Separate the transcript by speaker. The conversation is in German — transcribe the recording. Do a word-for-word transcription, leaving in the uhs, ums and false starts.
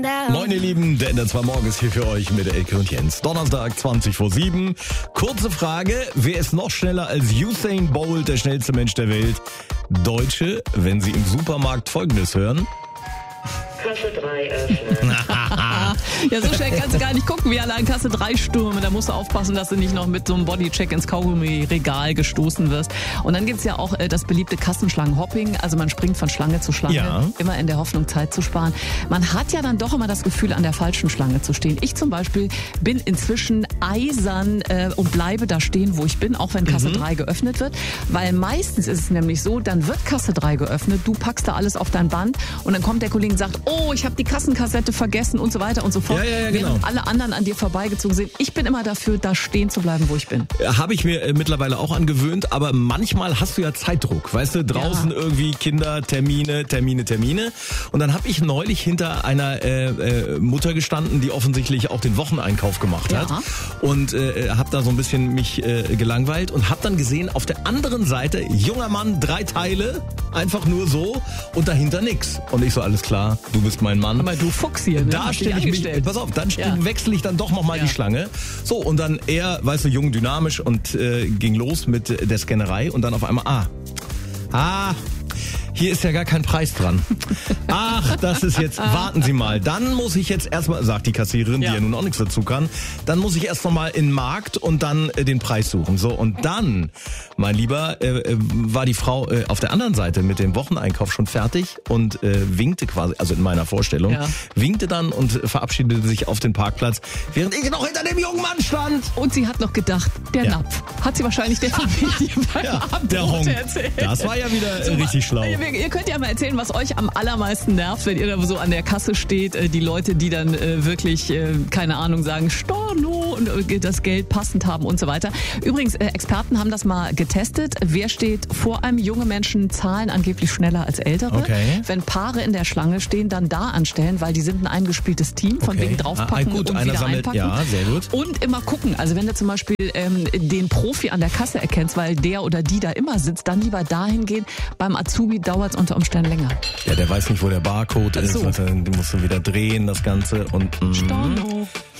Speaker 1: Moin ihr Lieben, der Ender zwei Morgens hier für euch mit Elke und Jens. Donnerstag, zwanzig vor sieben. Kurze Frage, wer ist noch schneller als Usain Bolt, der schnellste Mensch der Welt? Deutsche, wenn sie im Supermarkt Folgendes hören.
Speaker 2: Kasse drei öffnen.
Speaker 3: Ja, so schnell kannst du gar nicht gucken, wie alle an Kasse drei stürmen. Da musst du aufpassen, dass du nicht noch mit so einem Bodycheck ins Kaugummi-Regal gestoßen wirst. Und dann gibt's ja auch äh, das beliebte Kassenschlangenhopping. Also man springt von Schlange zu Schlange,
Speaker 1: Ja.
Speaker 3: immer in der Hoffnung, Zeit zu sparen. Man hat ja dann doch immer das Gefühl, an der falschen Schlange zu stehen. Ich zum Beispiel bin inzwischen eisern äh, und bleibe da stehen, wo ich bin, auch wenn Kasse drei geöffnet wird. Weil meistens ist es nämlich so, dann wird Kasse drei geöffnet, du packst da alles auf dein Band und dann kommt der Kollege und sagt, oh, ich habe die Kassenkassette vergessen und so weiter und so fort.
Speaker 1: Ja, ja, ja, genau.
Speaker 3: Während alle anderen an dir vorbeigezogen sind. Ich bin immer dafür, da stehen zu bleiben, wo ich bin.
Speaker 1: Habe ich mir äh, mittlerweile auch angewöhnt, aber manchmal hast du ja Zeitdruck. Weißt du, draußen
Speaker 3: Ja.
Speaker 1: irgendwie Kinder, Termine, Termine, Termine. Und dann habe ich neulich hinter einer äh, äh, Mutter gestanden, die offensichtlich auch den Wocheneinkauf gemacht hat.
Speaker 3: Ja.
Speaker 1: Und äh, habe da so ein bisschen mich äh, gelangweilt und habe dann gesehen, auf der anderen Seite, junger Mann, drei Teile, einfach nur so und dahinter nix. Und ich so, alles klar, du bist mein Mann.
Speaker 3: Aber du Fuchs hier, ne?
Speaker 1: Da
Speaker 3: Hast dich
Speaker 1: stelle ich mich,
Speaker 3: angestellt.
Speaker 1: pass auf, dann
Speaker 3: Ja.
Speaker 1: wechsle ich dann doch nochmal
Speaker 3: Ja.
Speaker 1: die Schlange. So, und dann er, weißt du, jung, dynamisch und äh, ging los mit der Scannerei und dann auf einmal, ah, ah, hier ist ja gar kein Preis dran. Ach, das ist jetzt, warten Sie mal, dann muss ich jetzt erstmal, sagt die Kassiererin,
Speaker 3: Ja.
Speaker 1: die ja nun auch nichts dazu kann, dann muss ich erst nochmal in den Markt und dann äh, den Preis suchen. So, und dann, mein Lieber, äh, äh, war die Frau äh, auf der anderen Seite mit dem Wocheneinkauf schon fertig und äh, winkte quasi, also in meiner Vorstellung,
Speaker 3: Ja.
Speaker 1: winkte dann und verabschiedete sich auf den Parkplatz, während ich noch hinter dem jungen Mann stand.
Speaker 3: Und sie hat noch gedacht, der
Speaker 1: Ja.
Speaker 3: Napf. Hat sie wahrscheinlich der Familie beim
Speaker 1: Ja,
Speaker 3: Abendbrot
Speaker 1: der Honk.
Speaker 3: erzählt.
Speaker 1: Das war ja wieder äh,
Speaker 3: So,
Speaker 1: richtig schlau.
Speaker 3: Ihr, ihr könnt ja mal erzählen, was euch am allermeisten nervt, wenn ihr da so an der Kasse steht. Äh, Die Leute, die dann äh, wirklich, äh, keine Ahnung, sagen, Storno und äh, das Geld passend haben und so weiter. Übrigens, äh, Experten haben das mal getestet. Wer steht vor einem? Junge Menschen zahlen angeblich schneller als Ältere.
Speaker 1: Okay.
Speaker 3: Wenn Paare in der Schlange stehen, dann da anstellen, weil die sind ein eingespieltes Team, von
Speaker 1: Okay.
Speaker 3: wegen draufpacken
Speaker 1: Ah, gut,
Speaker 3: und
Speaker 1: einer
Speaker 3: wieder
Speaker 1: sammelt-
Speaker 3: einpacken.
Speaker 1: ja, sehr gut.
Speaker 3: Und immer gucken. Also wenn du zum Beispiel ähm, den Profi an der Kasse erkennst, weil der oder die da immer sitzt, dann lieber dahin gehen. Beim Azubi dauert es unter Umständen länger.
Speaker 1: Ja, der weiß nicht, wo der Barcode
Speaker 3: Ach
Speaker 1: ist,
Speaker 3: so.
Speaker 1: was er- den musst du wieder drehen, das Ganze und mm,
Speaker 3: Storno.